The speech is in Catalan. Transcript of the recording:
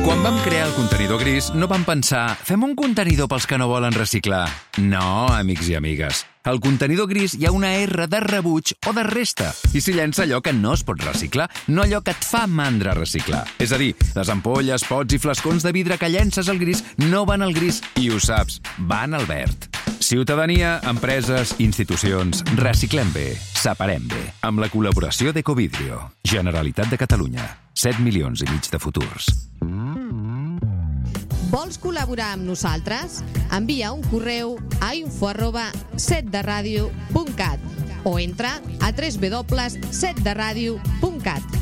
Quan vam crear el contenidor gris, no vam pensar fem un contenidor pels que no volen reciclar. No, amics i amigues. Al contenidor gris hi ha una R de rebuig o de resta i s'hi llença allò que no es pot reciclar, no allò que et fa mandra reciclar. És a dir, les ampolles, pots i flascons de vidre que llences al gris no van al gris i ho saps, van al verd. Ciutadania, empreses, institucions, reciclem bé, separem bé. Amb la col·laboració d'Ecovidrio, Generalitat de Catalunya, 7,5 milions de futurs. Vols col·laborar amb nosaltres? Envia un correu a info@setderadio.cat o entra a www.setderadio.cat.